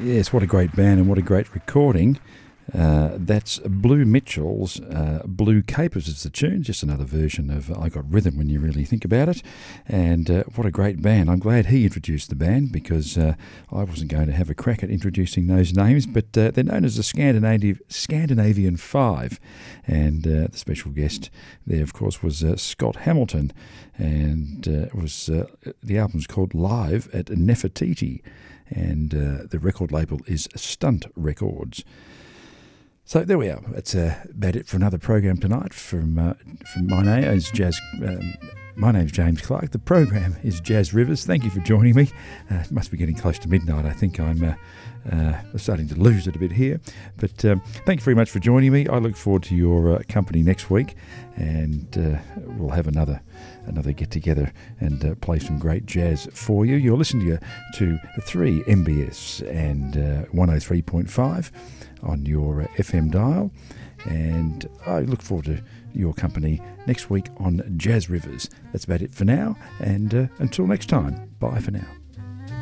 Yes, what a great band and what a great recording. That's Blue Mitchell's Blue Capers is the tune, just another version of I Got Rhythm when you really think about it. And what a great band. I'm glad he introduced the band because I wasn't going to have a crack at introducing those names, but they're known as the Scandinavian Five. And the special guest there, of course, was Scott Hamilton. And it was the album's called Live at Nefertiti. And the record label is Stunt Records. So there we are. That's about it for another program tonight. From my name is Jazz. My name's James Clark. The program is Jazz Rivers. Thank you for joining me. It must be getting close to midnight. I think I'm starting to lose it a bit here. But thank you very much for joining me. I look forward to your company next week, and we'll have another get-together and play some great jazz for you. You're listening to 3 MBS and 103.5 on your FM dial, and I look forward to your company next week on Jazz Rivers. That's about it for now, and until next time, bye for now.